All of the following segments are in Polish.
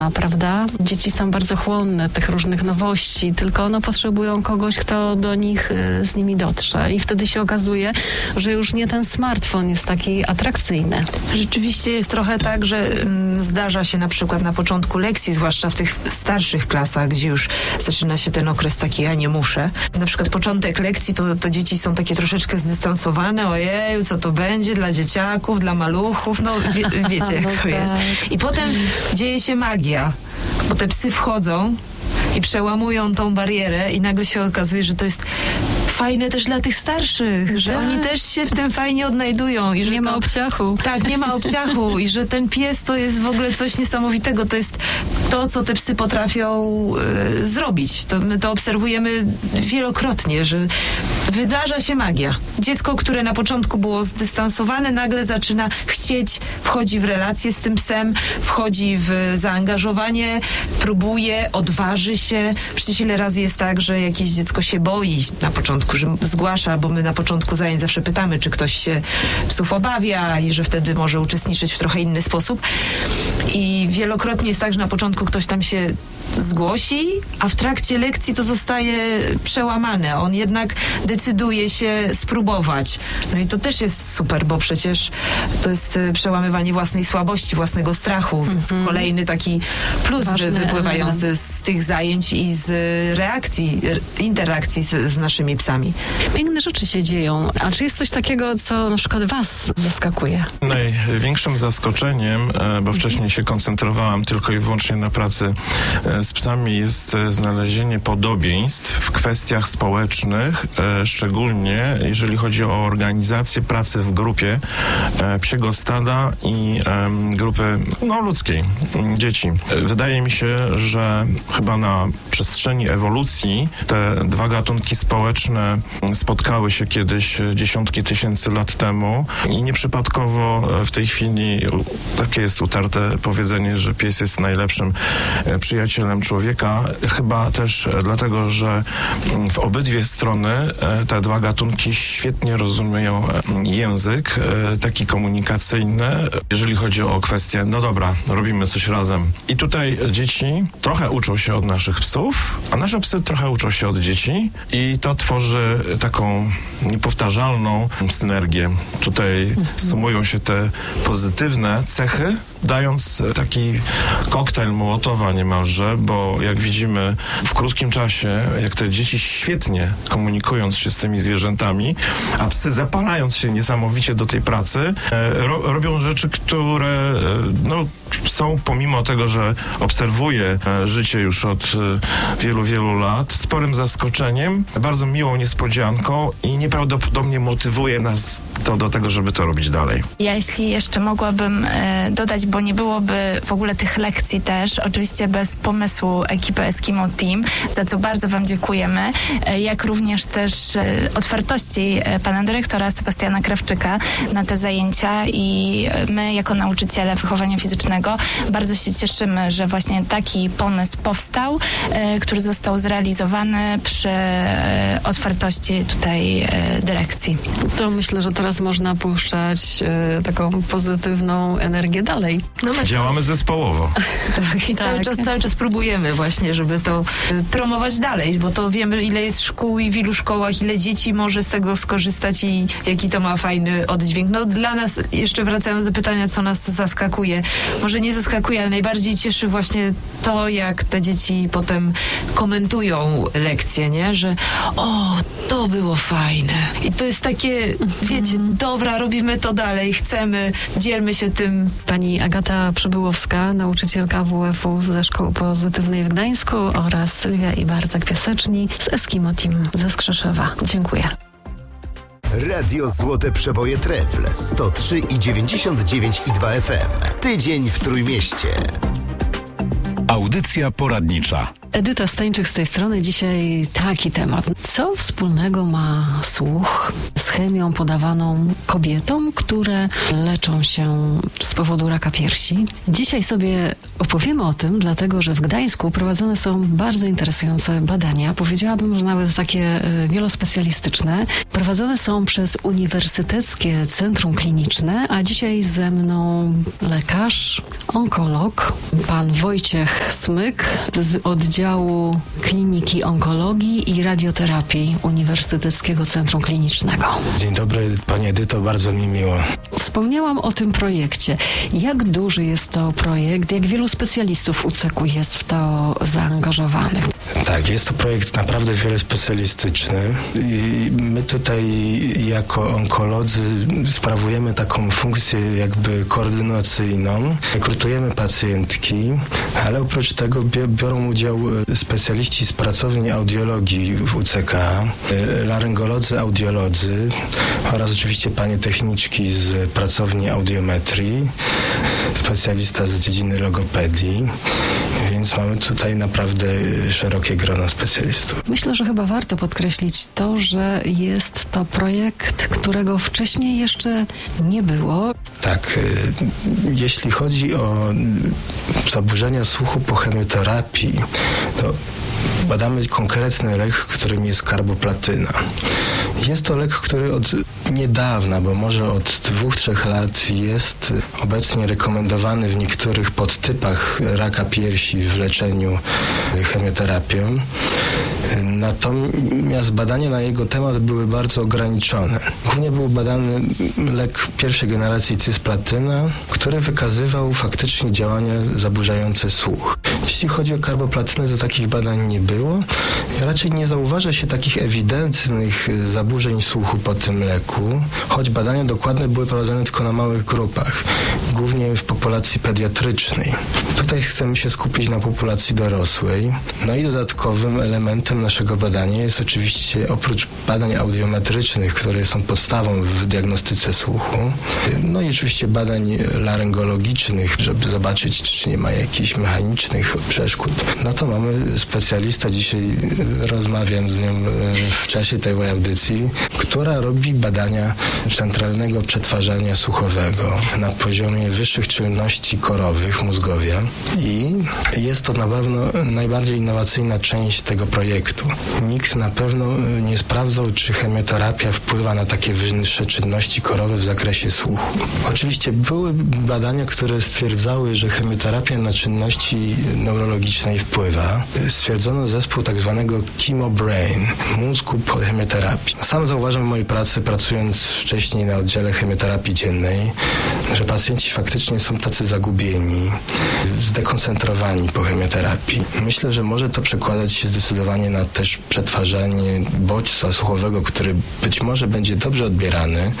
Prawda? Dzieci są bardzo chłonne tych różnych nowości, tylko potrzebują kogoś, kto do nich z nimi dotrze. I wtedy się okazuje, że już nie ten smartfon jest taki atrakcyjny. Rzeczywiście jest trochę tak, że zdarza się na przykład na początku lekcji, zwłaszcza w tych starszych klasach, gdzie już zaczyna się ten okres taki, ja nie muszę. Na przykład początek lekcji, to dzieci są takie troszeczkę zdystansowane, ojeju, co to będzie dla dzieciaków, dla maluchów, wiecie jak to jest. I potem dzieje się magia. Bo te psy wchodzą i przełamują tą barierę i nagle się okazuje, że to jest fajne też dla tych starszych, że oni też się w tym fajnie odnajdują. I że nie ma obciachu. Tak, nie ma obciachu i że ten pies to jest w ogóle coś niesamowitego. To jest to, co te psy potrafią zrobić. My to obserwujemy wielokrotnie, że wydarza się magia. Dziecko, które na początku było zdystansowane, nagle zaczyna chcieć, wchodzi w relację z tym psem, wchodzi w zaangażowanie, próbuje, odważy się. Przecież ile razy jest tak, że jakieś dziecko się boi na początku, że zgłasza, bo my na początku zajęć zawsze pytamy, czy ktoś się psów obawia i że wtedy może uczestniczyć w trochę inny sposób. I wielokrotnie jest tak, że na początku ktoś tam się zgłosi, a w trakcie lekcji to zostaje przełamane. On jednak decyduje się spróbować. No i to też jest super, bo przecież to jest przełamywanie własnej słabości, własnego strachu. Więc kolejny taki plus wypływający z tych zajęć i z reakcji, interakcji z naszymi psami. Piękne rzeczy się dzieją. A czy jest coś takiego, co na przykład was zaskakuje? Największym zaskoczeniem, bo wcześniej się koncentrowałam tylko i wyłącznie na pracy z psami, jest znalezienie podobieństw w kwestiach społecznych, szczególnie jeżeli chodzi o organizację pracy w grupie psiego stada i grupy ludzkiej, dzieci. Wydaje mi się, że chyba na przestrzeni ewolucji te dwa gatunki społeczne spotkały się kiedyś dziesiątki tysięcy lat temu i nieprzypadkowo w tej chwili takie jest utarte powiedzenie, że pies jest najlepszym przyjacielem człowieka. Chyba też dlatego, że w obydwie strony te dwa gatunki świetnie rozumieją język taki komunikacyjny, jeżeli chodzi o kwestię, dobra, robimy coś razem. I tutaj dzieci trochę uczą się od naszych psów, a nasze psy trochę uczą się od dzieci i to tworzy taką niepowtarzalną synergię. Tutaj sumują się te pozytywne cechy, dając taki koktajl Mołotowa niemalże, bo jak widzimy w krótkim czasie, jak te dzieci świetnie komunikując się z tymi zwierzętami, a psy zapalając się niesamowicie do tej pracy, robią rzeczy, które są, pomimo tego, że obserwuję życie już od wielu, wielu lat, sporym zaskoczeniem, bardzo miłą niespodzianką i nieprawdopodobnie motywuje nas do tego, żeby to robić dalej. Ja jeśli jeszcze mogłabym dodać, bo nie byłoby w ogóle tych lekcji też, oczywiście bez pomysłu ekipy Eskimo Team, za co bardzo wam dziękujemy, jak również też otwartości pana dyrektora Sebastiana Krawczyka na te zajęcia i my jako nauczyciele wychowania fizycznego bardzo się cieszymy, że właśnie taki pomysł powstał, który został zrealizowany przy otwartości tutaj dyrekcji. To myślę, że teraz można puszczać taką pozytywną energię dalej. Działamy zespołowo. Tak, i cały czas próbujemy właśnie, żeby to promować dalej, bo to wiemy, ile jest szkół i w ilu szkołach, ile dzieci może z tego skorzystać i jaki to ma fajny oddźwięk. Dla nas, jeszcze wracając do pytania, co nas zaskakuje, może nie zaskakuje, ale najbardziej cieszy właśnie to, jak te dzieci potem komentują lekcje, nie? Że to było fajne. I to jest takie, wiecie, dobra, robimy to dalej, chcemy, dzielmy się tym. Pani Agata Przybyłowska, nauczycielka WF-u ze Szkoły Pozytywnej w Gdańsku oraz Sylwia i Bartek Piaseczni z Eskimo Team ze Skrzeszewa. Dziękuję. Radio Złote Przeboje Trefl 103,99,2 FM. Tydzień w Trójmieście. Audycja poradnicza. Edyta Stańczyk z tej strony. Dzisiaj taki temat. Co wspólnego ma słuch z chemią podawaną kobietom, które leczą się z powodu raka piersi? Dzisiaj sobie opowiemy o tym, dlatego że w Gdańsku prowadzone są bardzo interesujące badania. Powiedziałabym, że nawet takie wielospecjalistyczne. Prowadzone są przez Uniwersyteckie Centrum Kliniczne, a dzisiaj ze mną lekarz, onkolog, pan Wojciech Smyk z oddziału Kliniki Onkologii i Radioterapii Uniwersyteckiego Centrum Klinicznego. Dzień dobry, pani Edyto, bardzo mi miło. Wspomniałam o tym projekcie. Jak duży jest to projekt? Jak wielu specjalistów UCK jest w to zaangażowanych? Tak, jest to projekt naprawdę wielospecjalistyczny i my tutaj jako onkolodzy sprawujemy taką funkcję jakby koordynacyjną. Rekrutujemy pacjentki, ale oprócz tego biorą udział specjaliści z pracowni audiologii w UCK, laryngolodzy, audiolodzy oraz oczywiście panie techniczki z pracowni audiometrii, specjalista z dziedziny logopedii, więc mamy tutaj naprawdę szerokie grono specjalistów. Myślę, że chyba warto podkreślić to, że jest to projekt, którego wcześniej jeszcze nie było. Tak, jeśli chodzi o zaburzenia słuchu po chemioterapii, to badamy konkretny lek, którym jest karboplatyna. Jest to lek, który od niedawna, bo może od 2-3 lat jest obecnie rekomendowany w niektórych podtypach raka piersi w leczeniu chemioterapią. Natomiast badania na jego temat były bardzo ograniczone. Głównie był badany lek pierwszej generacji cisplatyna, który wykazywał faktycznie działania zaburzające słuch. Jeśli chodzi o karboplatynę, to takich badań nie było. Raczej nie zauważa się takich ewidentnych zaburzeń słuchu po tym leku, choć badania dokładne były prowadzone tylko na małych grupach, głównie w populacji pediatrycznej. Tutaj chcemy się skupić na populacji dorosłej. No i dodatkowym elementem naszego badania jest oczywiście oprócz badań audiometrycznych, które są podstawą w diagnostyce słuchu, no i oczywiście badań laryngologicznych, żeby zobaczyć, czy nie ma jakichś mechanicznych przeszkód. No to mamy specjalista, dzisiaj rozmawiam z nią w czasie tej audycji, która robi badania centralnego przetwarzania słuchowego na poziomie wyższych czynności korowych mózgowia i jest to na pewno najbardziej innowacyjna część tego projektu. Nikt na pewno nie sprawdzał, czy chemioterapia wpływa na takie wyższe czynności korowe w zakresie słuchu. Oczywiście były badania, które stwierdzały, że chemioterapia na czynności neurologicznej wpływa. Stwierdzono zespół tak zwanego chemobrain, mózgu po chemioterapii. Sam zauważam w mojej pracy, pracując wcześniej na oddziale chemioterapii dziennej, że pacjenci faktycznie są tacy zagubieni, zdekoncentrowani po chemioterapii. Myślę, że może to przekładać się zdecydowanie na też przetwarzanie bodźca słuchowego, który być może będzie dobrze odbierany,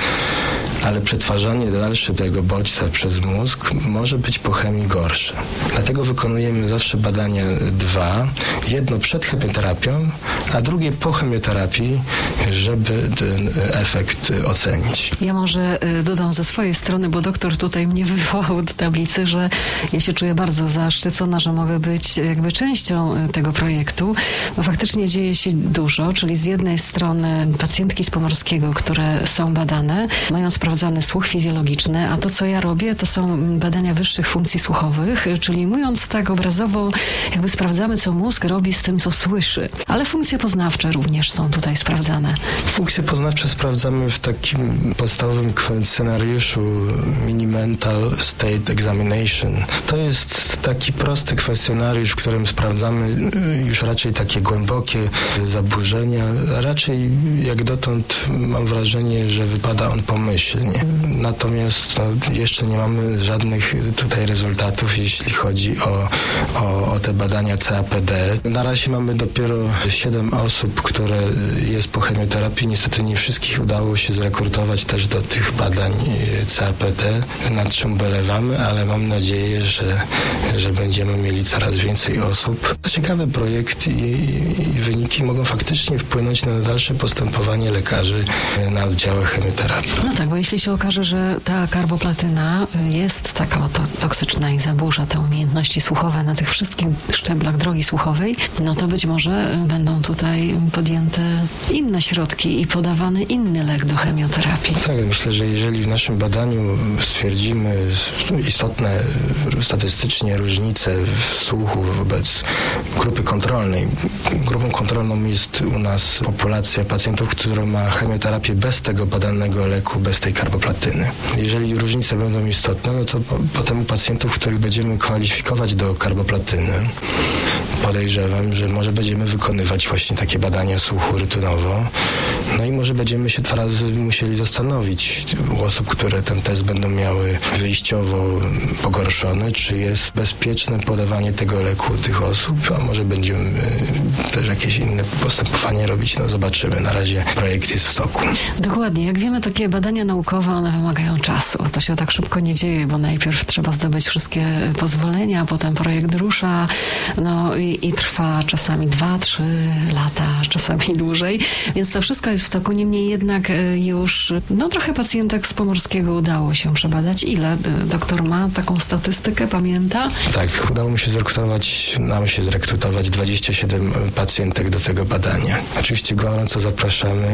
ale przetwarzanie dalsze tego bodźca przez mózg może być po chemii gorsze. Dlatego wykonujemy zawsze badania 2. Jedno przed chemioterapią, a drugie po chemioterapii, żeby ten efekt ocenić. Ja może dodam ze swojej strony, bo doktor tutaj mnie wywołał do tablicy, że ja się czuję bardzo zaszczycona, że mogę być jakby częścią tego projektu. Bo faktycznie dzieje się dużo, czyli z jednej strony pacjentki z Pomorskiego, które są badane, mają sprawdzany słuch fizjologiczny, a to, co ja robię, to są badania wyższych funkcji słuchowych, czyli mówiąc tak obrazowo, jakby sprawdzamy, co mózg robi z tym, co słyszy. Ale funkcje poznawcze również są tutaj sprawdzane. Funkcje poznawcze sprawdzamy w takim podstawowym scenariuszu Mini-Mental State Examination. To jest taki prosty kwestionariusz, w którym sprawdzamy już raczej takie głębokie zaburzenia. Raczej jak dotąd mam wrażenie, że wypada on pomyślnie. Natomiast jeszcze nie mamy żadnych tutaj rezultatów, jeśli chodzi o te badania CAPD. Na razie mamy dopiero 7 osób, które jest po chemioterapii. Niestety nie wszystkich udało się zrekrutować też do tych badań CAPD, nad czym ubolewamy, ale mam nadzieję, że będziemy mieli coraz więcej osób. To ciekawy projekt i wyniki mogą faktycznie wpłynąć na dalsze postępowanie lekarzy na oddziałach chemioterapii. No tak, bo jeśli jeśli się okaże, że ta karboplatyna jest taka oto toksyczna i zaburza te umiejętności słuchowe na tych wszystkich szczeblach drogi słuchowej, no to być może będą tutaj podjęte inne środki i podawany inny lek do chemioterapii. Tak, myślę, że jeżeli w naszym badaniu stwierdzimy istotne statystycznie różnice w słuchu wobec grupy kontrolnej. Grupą kontrolną jest u nas populacja pacjentów, która ma chemioterapię bez tego badanego leku, bez tej karboplatyny. Jeżeli różnice będą istotne, no to potem u pacjentów, których będziemy kwalifikować do karboplatyny, podejrzewam, że może będziemy wykonywać właśnie takie badania słuchu rutynowo. No i może będziemy się 2 razy musieli zastanowić u osób, które ten test będą miały wyjściowo pogorszony, czy jest bezpieczne podawanie tego leku u tych osób, a może będziemy też jakieś inne postępowanie robić. No zobaczymy. Na razie projekt jest w toku. Dokładnie. Jak wiemy, takie badania naukowe, one wymagają czasu. To się tak szybko nie dzieje, bo najpierw trzeba zdobyć wszystkie pozwolenia, potem projekt rusza, no i trwa czasami 2-3 lata, czasami dłużej. Więc to wszystko jest w toku. Niemniej jednak już trochę pacjentek z Pomorskiego udało się przebadać. Ile doktor ma taką statystykę, pamięta? Tak, udało mi się zrekrutować 27 pacjentek do tego badania. Oczywiście gorąco zapraszamy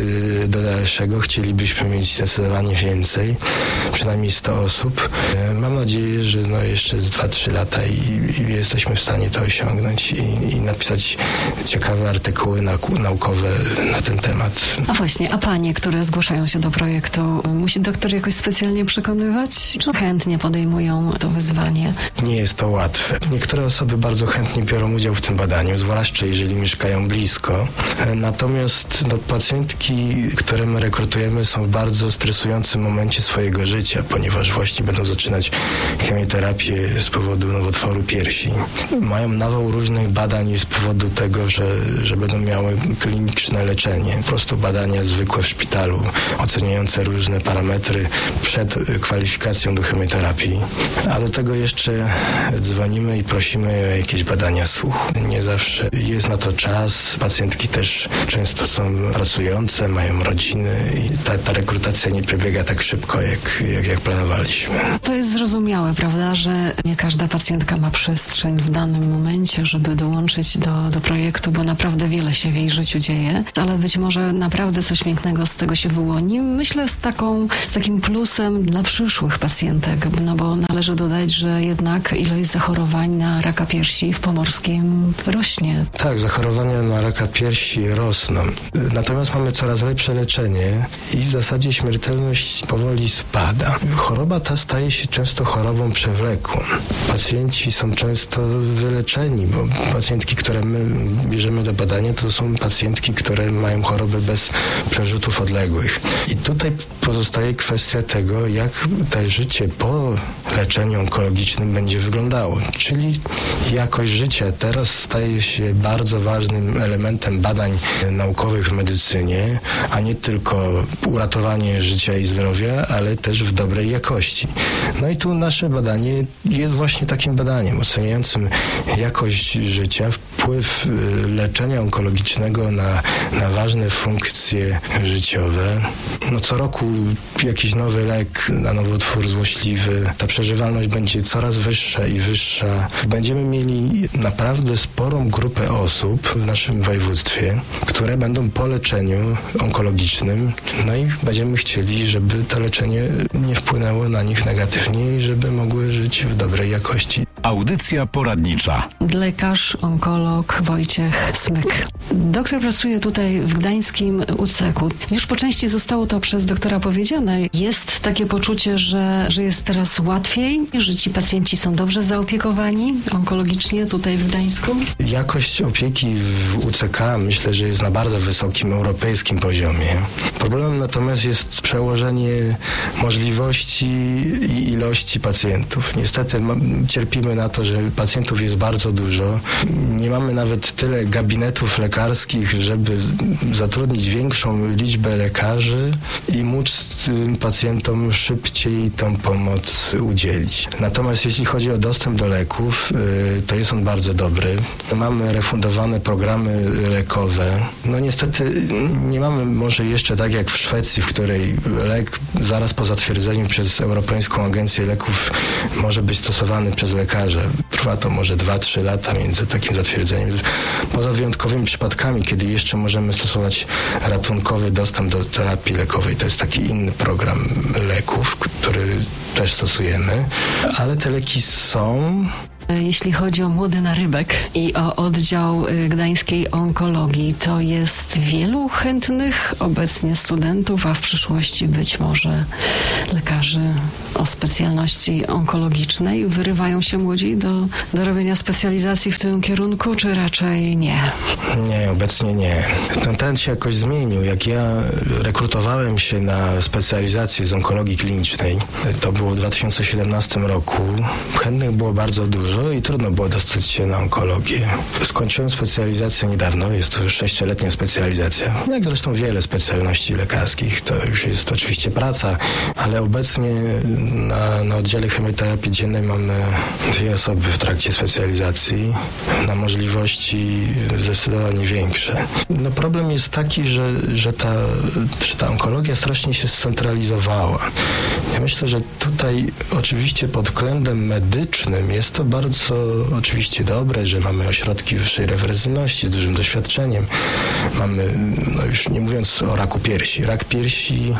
do dalszego. Chcielibyśmy mieć zdecydowanie więcej, przynajmniej 100 osób. Mam nadzieję, że jeszcze 2-3 lata i jesteśmy w stanie to osiągnąć i napisać ciekawe artykuły naukowe na ten temat. A właśnie, a panie, które zgłaszają się do projektu, musi doktor jakoś specjalnie przekonywać? Czy chętnie podejmują to wyzwanie? Nie jest to łatwe. Niektóre osoby bardzo chętnie biorą udział w tym badaniu, zwłaszcza jeżeli mieszkają blisko. Natomiast pacjentki, które my rekrutujemy, są w bardzo stresującym momencie swojego życia, ponieważ właśnie będą zaczynać chemioterapię z powodu nowotworu piersi. Mają nawał różnych badań z powodu tego, że będą miały kliniczne leczenie. Po prostu badania zwykłe w szpitalu, oceniające różne parametry przed kwalifikacją do chemioterapii. A do tego jeszcze dzwonimy i prosimy o jakieś badania słuchu. Nie zawsze jest na to czas. Pacjentki też często są pracujące, mają rodziny i ta rekrutacja nie przebiega tak szybko, jak planowaliśmy. To jest zrozumiałe, prawda, że nie każda pacjentka ma przestrzeń w danym momencie, żeby dołączyć do projektu, bo naprawdę wiele się w jej życiu dzieje, ale być może naprawdę coś pięknego z tego się wyłoni. Myślę z takim plusem dla przyszłych pacjentek, bo należy dodać, że jednak ilość zachorowań na raka piersi w Pomorskim rośnie. Tak, zachorowania na raka piersi rosną. Natomiast mamy coraz lepsze leczenie i w zasadzie śmiertelność powoli spada. Choroba ta staje się często chorobą przewlekłą. Pacjenci są często wyleczeni, bo pacjentki, które my bierzemy do badania, to są pacjentki, które mają choroby bez przerzutów odległych. I tutaj pozostaje kwestia tego, jak to życie po leczeniu onkologicznym będzie wyglądało. Czyli jakość życia teraz staje się bardzo ważnym elementem badań naukowych w medycynie, a nie tylko uratowanie życia i zdrowia, ale też w dobrej jakości. No i tu nasze badanie jest właśnie takim badaniem oceniającym jakość życia, wpływ leczenia onkologicznego na ważne funkcje życiowe. Co roku jakiś nowy lek na nowotwór złośliwy. Ta przeżywalność będzie coraz wyższa i wyższa. Będziemy mieli naprawdę sporą grupę osób w naszym województwie, które będą po leczeniu onkologicznym. No i będziemy chcieli, żeby to leczenie nie wpłynęło na nich negatywnie i żeby mogły żyć w dobrej jakości. Audycja poradnicza. Lekarz, onkolog Wojciech Smyk. Doktor pracuje tutaj w gdańskim UCK-u. Już po części zostało to przez doktora powiedziane. Jest takie poczucie, że jest teraz łatwiej, że ci pacjenci są dobrze zaopiekowani onkologicznie tutaj w Gdańsku? Jakość opieki w UCK myślę, że jest na bardzo wysokim europejskim poziomie. Problemem natomiast jest przełożenie możliwości i ilości pacjentów. Niestety cierpimy na to, że pacjentów jest bardzo dużo. Nie mamy nawet tyle gabinetów lekarskich, żeby zatrudnić większą liczbę lekarzy i móc tym pacjentom szybciej tą pomoc udzielić. udzielić. Natomiast jeśli chodzi o dostęp do leków, to jest on bardzo dobry. Mamy refundowane programy lekowe. No niestety nie mamy może jeszcze tak jak w Szwecji, w której lek zaraz po zatwierdzeniu przez Europejską Agencję Leków może być stosowany przez lekarza. Trwa to może 2-3 lata między takim zatwierdzeniem. Poza wyjątkowymi przypadkami, kiedy jeszcze możemy stosować ratunkowy dostęp do terapii lekowej. To jest taki inny program leków, który też stosujemy, ale te leki są. Jeśli chodzi o Młody Narybek i o oddział gdańskiej onkologii, to jest wielu chętnych obecnie studentów, a w przyszłości być może lekarzy o specjalności onkologicznej. Wyrywają się młodzi do robienia specjalizacji w tym kierunku, czy raczej nie? Nie, obecnie nie. Ten trend się jakoś zmienił. Jak ja rekrutowałem się na specjalizację z onkologii klinicznej, to było w 2017 roku, chętnych było bardzo dużo i trudno było dostać się na onkologię. Skończyłem specjalizację niedawno, jest to 6-letnia specjalizacja. Jak zresztą wiele specjalności lekarskich, to już jest oczywiście praca, ale obecnie na oddziale chemioterapii dziennej mamy 2 osoby w trakcie specjalizacji, na możliwości zdecydowanie większe. No problem jest taki, że ta onkologia strasznie się scentralizowała. Ja myślę, że tutaj oczywiście pod względem medycznym jest to bardzo oczywiście dobre, że mamy ośrodki wyższej referencyjności z dużym doświadczeniem. Mamy, no już nie mówiąc o raku piersi. Rak piersi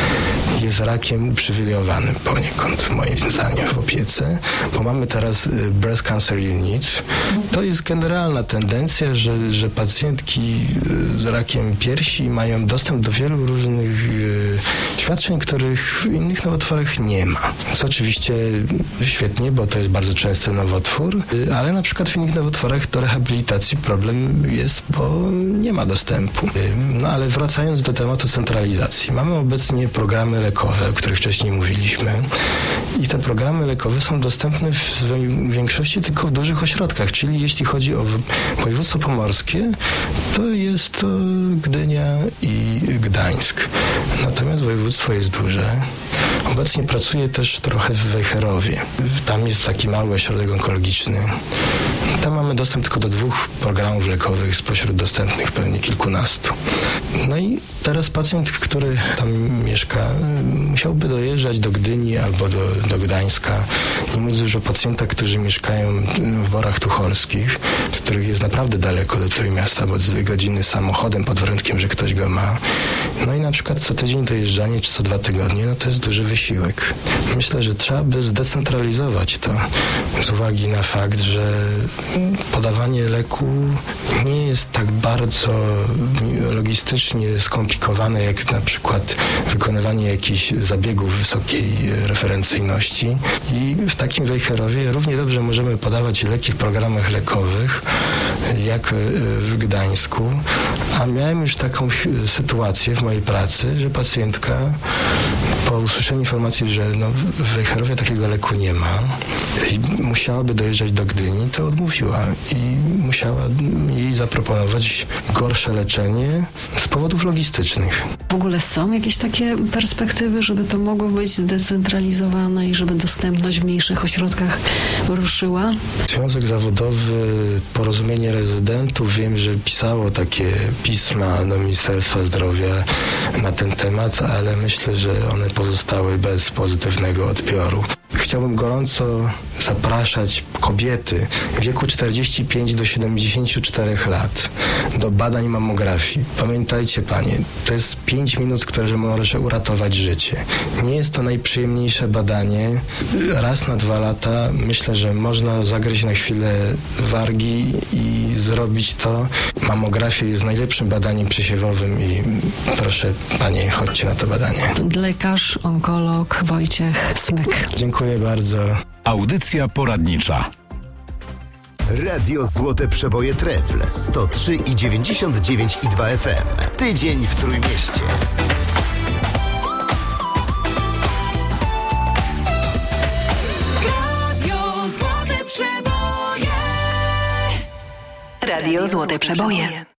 jest rakiem uprzywilejowanym poniekąd, moim zdaniem, w opiece, bo mamy teraz Breast Cancer Unit. To jest generalna tendencja, że pacjentki z rakiem piersi mają dostęp do wielu różnych świadczeń, których w innych nowotworach nie ma. Co oczywiście świetnie, bo to jest bardzo częsty nowotwór, ale na przykład w innych nowotworach do rehabilitacji problem jest, bo nie ma dostępu. No ale wracając do tematu centralizacji. Mamy obecnie programy lekowe, o których wcześniej mówiliśmy i te programy lekowe są dostępne w większości tylko w dużych ośrodkach, czyli jeśli chodzi o województwo pomorskie, to jest to Gdynia i Gdańsk. Natomiast województwo jest duże. Obecnie pracuję też trochę w Wejherowie. Tam jest taki mały ośrodek onkologiczny. Tam mamy dostęp tylko do 2 programów lekowych spośród dostępnych pewnie kilkunastu. No i teraz pacjent, który tam mieszka, musiałby dojeżdżać do Gdyni albo do Gdańska. Nie mówiąc już o pacjentach, którzy mieszkają w Borach Tucholskich, z których jest naprawdę daleko do Trójmiasta, bo 2 godziny samochodem pod warunkiem, że ktoś go ma. No i na przykład co tydzień dojeżdżanie, czy co 2 tygodnie, no to jest duży wysiłek. Myślę, że trzeba by zdecentralizować to z uwagi na fakt, że podawanie leku nie jest tak bardzo logistycznie skomplikowane, jak na przykład wykonywanie jakichś zabiegów wysokiej referencyjności. I w takim Wejherowie równie dobrze możemy podawać leki w programach lekowych, jak w Gdańsku. A miałem już taką sytuację w mojej pracy, że pacjentka po usłyszeniu informacji, że w Wejherowie takiego leku nie ma i musiałaby dojeżdżać do Gdyni, to odmówiła i musiała jej zaproponować gorsze leczenie z powodów logistycznych. W ogóle są jakieś takie perspektywy, żeby to mogło być zdecentralizowane i żeby dostępność w mniejszych ośrodkach ruszyła? Związek Zawodowy Porozumienie Rezydentów, wiem, że pisało takie pisma do Ministerstwa Zdrowia na ten temat, ale myślę, że one pozostały bez pozytywnego odbioru. Chciałbym gorąco zapraszać kobiety w wieku 45 do 74 lat do badań mammografii. Pamiętajcie panie, to jest 5 minut, które może uratować życie. Nie jest to najprzyjemniejsze badanie. Raz na 2 lata myślę, że można zagryźć na chwilę wargi i zrobić to. Mammografia jest najlepszym badaniem przesiewowym i proszę panie, chodźcie na to badanie. Lekarz, onkolog Wojciech Smyk. Dziękuję bardzo. Audycja poradnicza. Radio Złote Przeboje Trefl 103,99,2 FM. Tydzień w Trójmieście. Radio Złote Przeboje.